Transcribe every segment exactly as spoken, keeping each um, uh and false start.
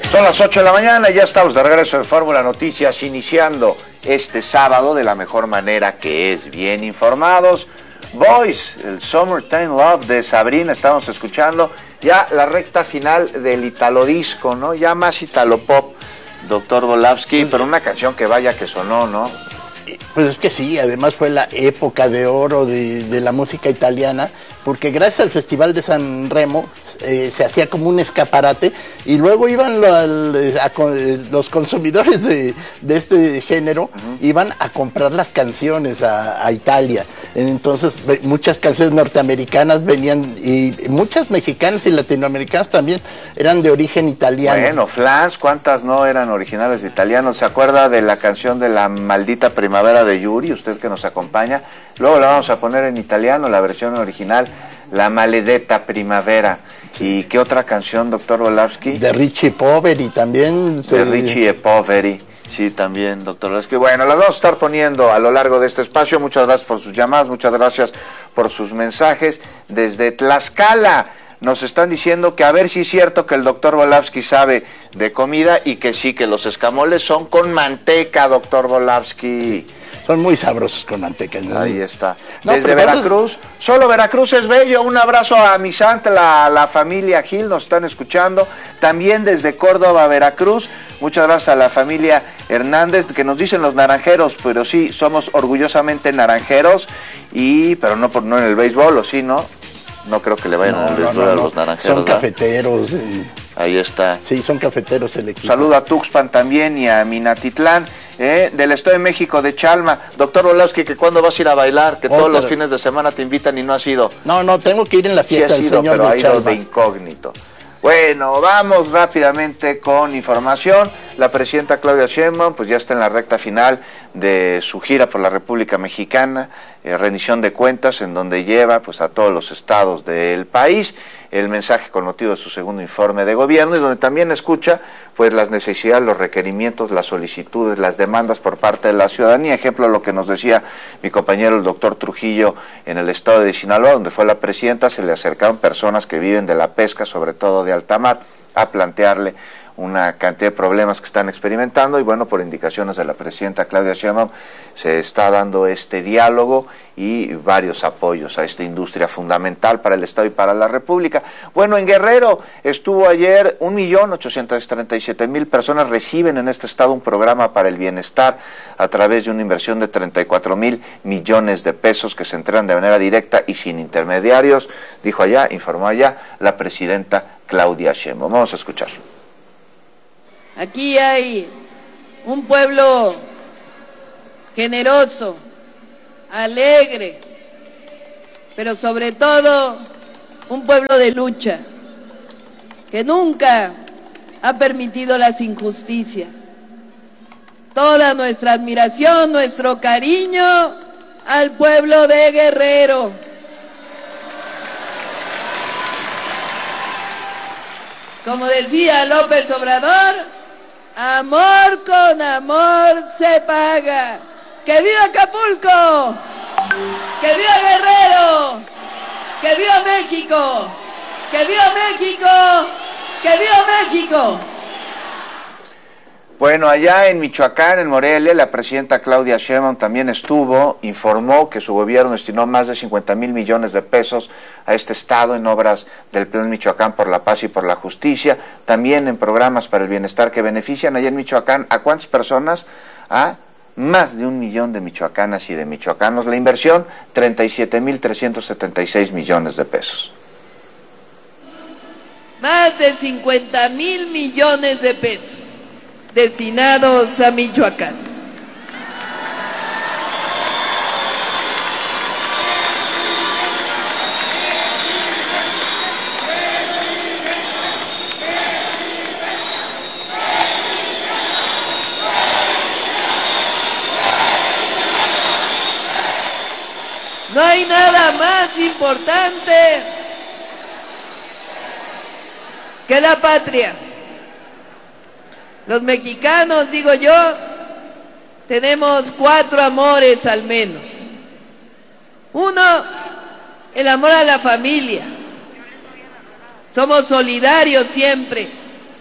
Son las ocho de la mañana y ya estamos de regreso en Fórmula Noticias, iniciando este sábado de la mejor manera, que es bien informados. Boys, el Summertime Love de Sabrina, estamos escuchando ya la recta final del Italo Disco, ¿no? Ya más Italo Pop, doctor Volavsky, pero una canción que vaya que sonó, ¿no? Pues es que sí, además fue la época de oro de, de la música italiana, porque gracias al Festival de San Remo eh, se hacía como un escaparate y luego iban lo, al, a, los consumidores de, de este género, uh-huh. iban a comprar las canciones a, a Italia. Entonces muchas canciones norteamericanas venían, y muchas mexicanas y latinoamericanas también eran de origen italiano. Bueno, Flans, ¿cuántas no eran originales de italianos? ¿Se acuerda de la canción de La Maldita Primavera de Yuri, usted que nos acompaña? Luego la vamos a poner en italiano, la versión original, La Maledetta Primavera. ¿Y qué otra canción, doctor Volavsky? De Ricci e Poveri también. De Ricci e Poveri, sí, también, doctor Volavsky. Bueno, las vamos a estar poniendo a lo largo de este espacio. Muchas gracias por sus llamadas, muchas gracias por sus mensajes. Desde Tlaxcala nos están diciendo que a ver si es cierto que el doctor Volavsky sabe de comida y que sí, que los escamoles son con manteca, doctor Volavsky. Son muy sabrosos con manteca, ¿no? Ahí está. No, Desde Veracruz, cuando... solo Veracruz es bello. Un abrazo a mi santa, la, la familia Gil, nos están escuchando. También desde Córdoba, Veracruz. Muchas gracias a la familia Hernández, que nos dicen los naranjeros, pero sí, somos orgullosamente naranjeros, y pero no por no en el béisbol, ¿o sí, no? No creo que le vayan no, a no, no, a no. los naranjeros. Son ¿verdad? Cafeteros. Eh... Ahí está. Sí, son cafeteros el equipo. Saludo a Tuxpan también y a Minatitlán, eh, del Estado de México, de Chalma. Doctor Volavsky, que cuándo vas a ir a bailar, que Otra. todos los fines de semana te invitan y no has ido. No, no, tengo que ir en la fiesta sí has del ido, señor pero de ha ido Chalma. de incógnito. Bueno, vamos rápidamente con información. La presidenta Claudia Sheinbaum pues ya está en la recta final de su gira por la República Mexicana, eh, rendición de cuentas, en donde lleva pues a todos los estados del país el mensaje con motivo de su segundo informe de gobierno, y donde también escucha pues las necesidades, los requerimientos, las solicitudes, las demandas por parte de la ciudadanía. Ejemplo, lo que nos decía mi compañero el doctor Trujillo en el estado de Sinaloa, donde fue la presidenta, se le acercaron personas que viven de la pesca, sobre todo de alta mar, a plantearle una cantidad de problemas que están experimentando, y bueno, por indicaciones de la presidenta Claudia Sheinbaum se está dando este diálogo y varios apoyos a esta industria fundamental para el Estado y para la República. Bueno, en Guerrero estuvo ayer un millón ochocientos treinta y siete mil personas reciben en este estado un programa para el bienestar a través de una inversión de treinta y cuatro mil millones de pesos que se entregan de manera directa y sin intermediarios, dijo allá, informó allá la presidenta Claudia Sheinbaum. Vamos a escuchar. Aquí hay un pueblo generoso, alegre, pero sobre todo un pueblo de lucha, que nunca ha permitido las injusticias. Toda nuestra admiración, nuestro cariño al pueblo de Guerrero. Como decía López Obrador, amor con amor se paga. ¡Que viva Acapulco! ¡Que viva Guerrero! ¡Que viva México! ¡Que viva México! ¡Que viva México! Bueno, allá en Michoacán, en Morelia, la presidenta Claudia Sheinbaum también estuvo, informó que su gobierno destinó más de cincuenta mil millones de pesos a este estado en obras del Plan Michoacán por la Paz y por la Justicia, también en programas para el bienestar que benefician allá en Michoacán. ¿A cuántas personas? A más de un millón de michoacanas y de michoacanos. La inversión, treinta y siete mil trescientos setenta y seis millones de pesos. Más de cincuenta mil millones de pesos destinados a Michoacán. No hay nada más importante que la patria. Los mexicanos, digo yo, tenemos cuatro amores al menos. Uno, el amor a la familia. Somos solidarios siempre.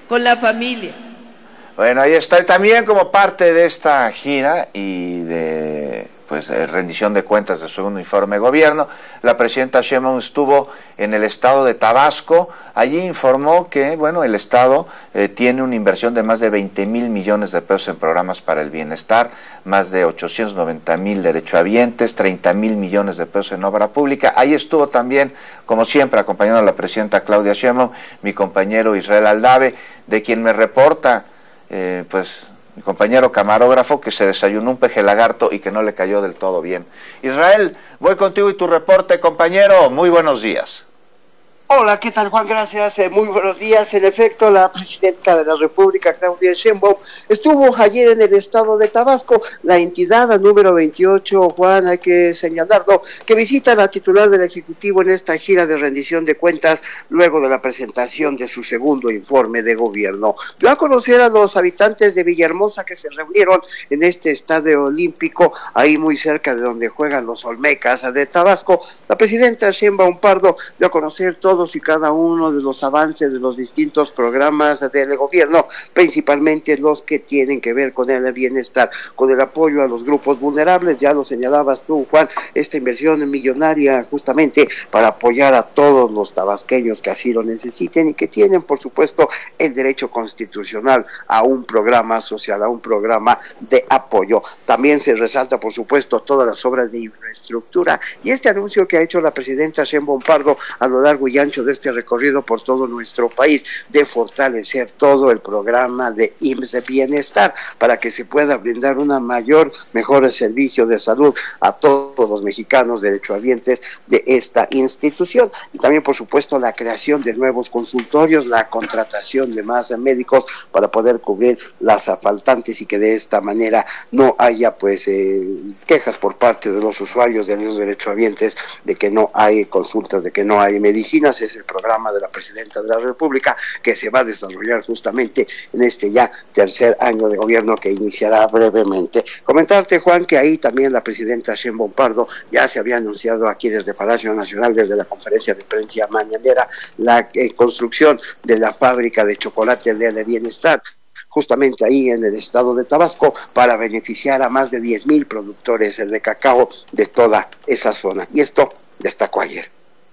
con la familia. Bueno, ahí está. Y también como parte de esta gira y de pues eh, rendición de cuentas de su segundo informe de gobierno, la presidenta Sheinbaum estuvo en el estado de Tabasco. Allí informó que, bueno, el estado eh, tiene una inversión de más de veinte mil millones de pesos en programas para el bienestar, más de ochocientos noventa mil derechohabientes, treinta mil millones de pesos en obra pública. Ahí estuvo también, como siempre, acompañando a la presidenta Claudia Sheinbaum, mi compañero Israel Aldave, de quien me reporta, eh, pues, mi compañero camarógrafo, que se desayunó un peje lagarto y que no le cayó del todo bien. Israel, voy contigo y tu reporte, compañero. Muy buenos días. Hola, ¿qué tal, Juan? Gracias, eh, muy buenos días. En efecto, la presidenta de la República, Claudia Sheinbaum, estuvo ayer en el estado de Tabasco, la entidad número veintiocho, Juan, hay que señalarlo, que visita a la titular del Ejecutivo en esta gira de rendición de cuentas luego de la presentación de su segundo informe de gobierno. Dio a conocer a los habitantes de Villahermosa que se reunieron en este estadio olímpico, ahí muy cerca de donde juegan los Olmecas de Tabasco. La presidenta Sheinbaum Pardo dio a conocer todo todos y cada uno de los avances de los distintos programas del gobierno, principalmente los que tienen que ver con el bienestar, con el apoyo a los grupos vulnerables. Ya lo señalabas tú, Juan, esta inversión millonaria justamente para apoyar a todos los tabasqueños que así lo necesiten y que tienen, por supuesto, el derecho constitucional a un programa social, a un programa de apoyo. También se resalta, por supuesto, todas las obras de infraestructura y este anuncio que ha hecho la presidenta Sheinbaum Pardo a lo largo y ancho de este recorrido por todo nuestro país, de fortalecer todo el programa de I M S S Bienestar para que se pueda brindar una mayor, mejor servicio de salud a todos los mexicanos derechohabientes de esta institución. Y también, por supuesto, la creación de nuevos consultorios, la contratación de más médicos para poder cubrir las faltantes y que de esta manera no haya pues eh, quejas por parte de los usuarios de los derechohabientes de que no hay consultas, de que no hay medicinas. Es el programa de la presidenta de la República que se va a desarrollar justamente en este ya tercer año de gobierno que iniciará brevemente. Comentarte, Juan, que ahí también la presidenta Sheinbaum Pardo ya se había anunciado aquí desde Palacio Nacional, desde la conferencia de prensa mañanera, la eh, construcción de la fábrica de chocolate del bienestar, justamente ahí en el estado de Tabasco, para beneficiar a más de diez mil productores de cacao de toda esa zona. Y esto destacó ayer.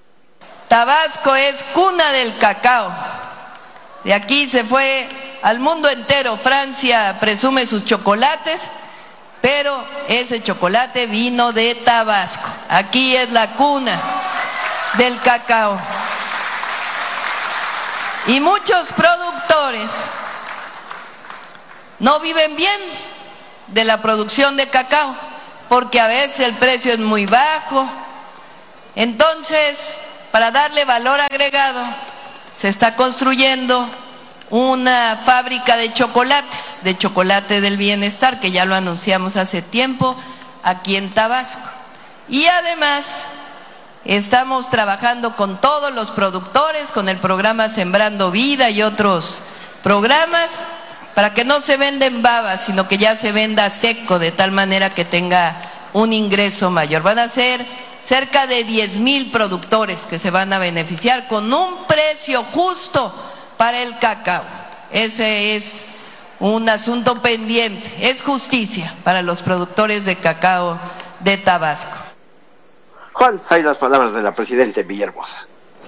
Tabasco es cuna del cacao. De aquí se fue al mundo entero. Francia presume sus chocolates, pero ese chocolate vino de Tabasco. Aquí es la cuna del cacao. Y muchos productores no viven bien de la producción de cacao, porque a veces el precio es muy bajo. Entonces, para darle valor agregado, se está construyendo una fábrica de chocolates, de chocolate del bienestar, que ya lo anunciamos hace tiempo aquí en Tabasco. Y además, estamos trabajando con todos los productores, con el programa Sembrando Vida y otros programas, para que no se venda en baba, sino que ya se venda seco, de tal manera que tenga un ingreso mayor. Van a ser cerca de diez mil productores que se van a beneficiar con un precio justo para el cacao. Ese es un asunto pendiente, es justicia para los productores de cacao de Tabasco. Juan, hay las palabras de la presidenta en Villahermosa.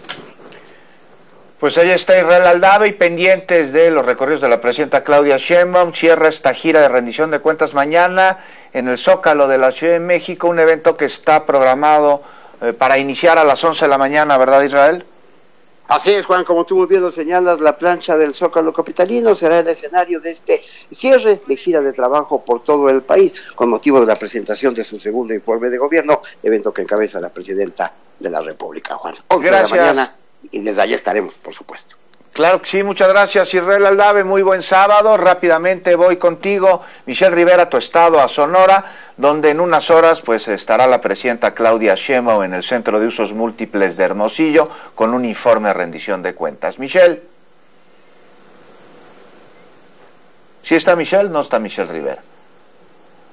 Pues ahí está Israel Aldave, y pendientes de los recorridos de la presidenta Claudia Sheinbaum. Cierra esta gira de rendición de cuentas mañana en el Zócalo de la Ciudad de México, un evento que está programado eh, para iniciar a las once de la mañana, ¿verdad, Israel? Así es, Juan, como tú muy bien lo señalas, la plancha del Zócalo capitalino será el escenario de este cierre de gira de trabajo por todo el país, con motivo de la presentación de su segundo informe de gobierno, evento que encabeza la presidenta de la República, Juan. once Gracias. De la mañana, y desde allá estaremos, por supuesto. Claro que sí, muchas gracias, Israel Aldave, muy buen sábado. Rápidamente voy contigo, Michelle Rivera, a tu estado, a Sonora, donde en unas horas pues estará la presidenta Claudia Sheinbaum en el Centro de Usos Múltiples de Hermosillo con un informe de rendición de cuentas. Michelle. ¿Sí está Michelle? No está Michelle Rivera.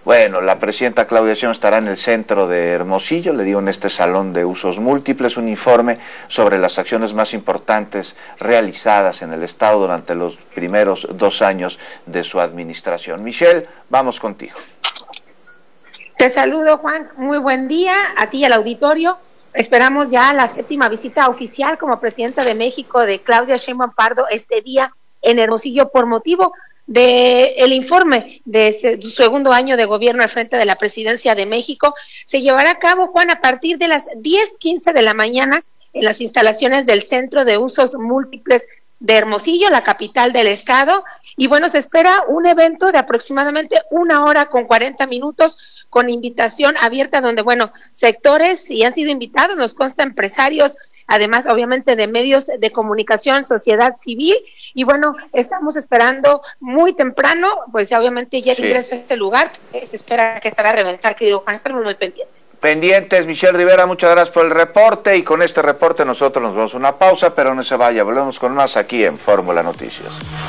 Bueno, la presidenta Claudia Sheinbaum estará en el centro de Hermosillo, le dio en este salón de usos múltiples un informe sobre las acciones más importantes realizadas en el Estado durante los primeros dos años de su administración. Michelle, vamos contigo. Te saludo, Juan, muy buen día a ti y al auditorio. Esperamos ya la séptima visita oficial como presidenta de México de Claudia Sheinbaum Pardo este día en Hermosillo por motivo de el informe de su segundo año de gobierno al frente de la presidencia de México. Se llevará a cabo, Juan, a partir de las diez quince de la mañana en las instalaciones del Centro de Usos Múltiples de Hermosillo, la capital del estado, y bueno, se espera un evento de aproximadamente una hora con cuarenta minutos con invitación abierta donde, bueno, sectores y han sido invitados, nos consta empresarios, además obviamente de medios de comunicación, sociedad civil, y bueno, estamos esperando muy temprano, pues obviamente ya el sí. ingreso a este lugar, eh, se espera que estará a reventar, querido Juan, estamos muy pendientes. Pendientes, Michelle Rivera, muchas gracias por el reporte, y con este reporte nosotros nos vamos a una pausa, pero no se vaya, volvemos con más aquí en Fórmula Noticias.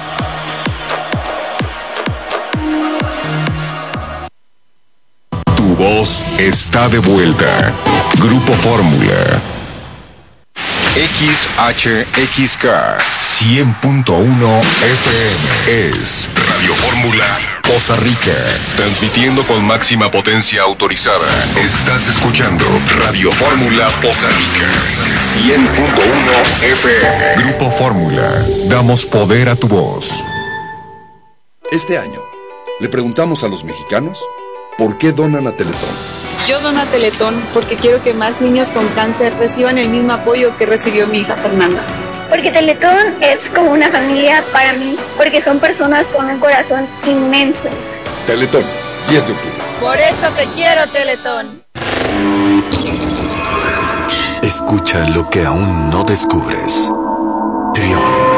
Tu voz está de vuelta. Grupo Fórmula. X H X K cien punto uno F M es Radio Fórmula Poza Rica, transmitiendo con máxima potencia autorizada. Estás escuchando Radio Fórmula Poza Rica cien punto uno F M. Grupo Fórmula, damos poder a tu voz. Este año le preguntamos a los mexicanos ¿por qué donan a Teletón? Yo dono a Teletón porque quiero que más niños con cáncer reciban el mismo apoyo que recibió mi hija Fernanda. Porque Teletón es como una familia para mí, porque son personas con un corazón inmenso. Teletón, diez de octubre. Por eso te quiero, Teletón. Escucha lo que aún no descubres. Trión.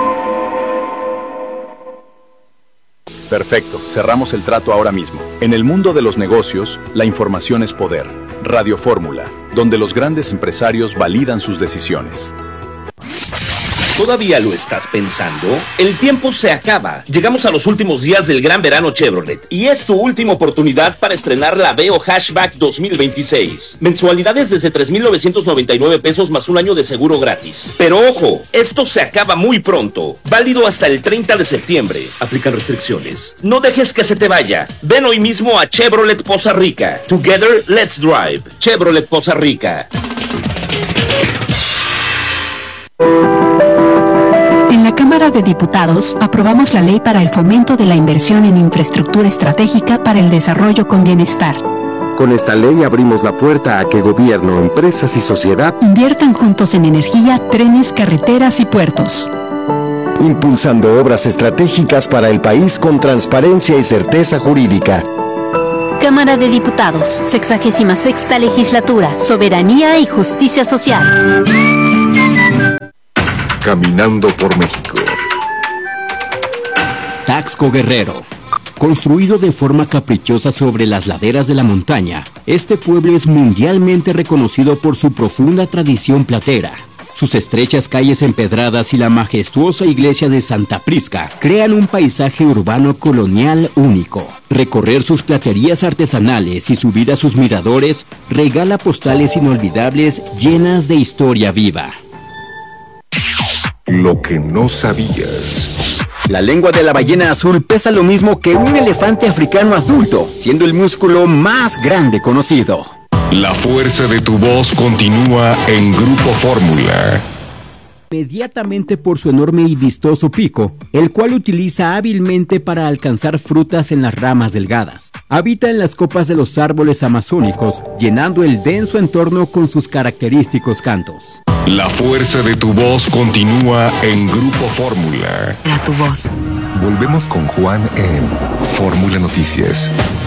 Perfecto, cerramos el trato ahora mismo. En el mundo de los negocios, la información es poder. Radio Fórmula, donde los grandes empresarios validan sus decisiones. ¿Todavía lo estás pensando? El tiempo se acaba. Llegamos a los últimos días del gran verano Chevrolet y es tu última oportunidad para estrenar la Aveo Hatchback dos mil veintiséis. Mensualidades desde tres mil novecientos noventa y nueve pesos más un año de seguro gratis. Pero ojo, esto se acaba muy pronto. Válido hasta el treinta de septiembre. Aplican restricciones. No dejes que se te vaya. Ven hoy mismo a Chevrolet Poza Rica. Together, let's drive. Chevrolet Poza Rica. En la Cámara de Diputados aprobamos la ley para el fomento de la inversión en infraestructura estratégica para el desarrollo con bienestar. Con esta ley abrimos la puerta a que gobierno, empresas y sociedad inviertan juntos en energía, trenes, carreteras y puertos. Impulsando obras estratégicas para el país con transparencia y certeza jurídica. Cámara de Diputados, sexagésima sexta legislatura, soberanía y justicia social. Caminando por México. Taxco Guerrero. Construido de forma caprichosa sobre las laderas de la montaña, este pueblo es mundialmente reconocido por su profunda tradición platera. Sus estrechas calles empedradas y la majestuosa iglesia de Santa Prisca crean un paisaje urbano colonial único. Recorrer sus platerías artesanales y subir a sus miradores regala postales inolvidables llenas de historia viva. Lo que no sabías. La lengua de la ballena azul pesa lo mismo que un elefante africano adulto, siendo el músculo más grande conocido. La fuerza de tu voz continúa en Grupo Fórmula. Inmediatamente por su enorme y vistoso pico, el cual utiliza hábilmente para alcanzar frutas en las ramas delgadas. Habita en las copas de los árboles amazónicos, llenando el denso entorno con sus característicos cantos. La fuerza de tu voz continúa en Grupo Fórmula. Para tu voz. Volvemos con Juan en Fórmula Noticias.